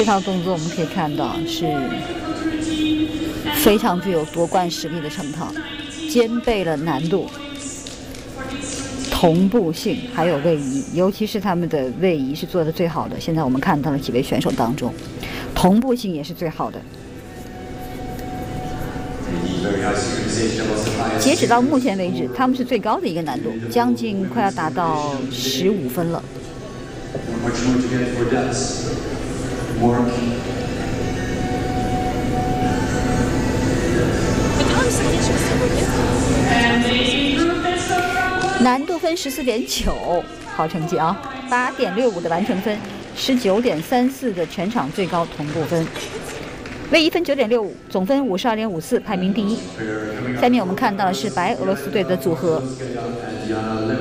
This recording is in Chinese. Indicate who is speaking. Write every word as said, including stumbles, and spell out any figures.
Speaker 1: 这套动作我们可以看到是非常具有夺冠实力的成套，兼备了难度、同步性还有位移，尤其是他们的位移是做的最好的。现在我们看到了几位选手当中，同步性也是最好的。截止到目前为止，他们是最高的一个难度，将近快要达到十五分了。难度分十四点九，好成绩啊！八点六五的完成分，十九点三四的全场最高同步分，位移分九点六五，总分五十二点五四，排名第一。下面我们看到的是白俄罗斯队的组合。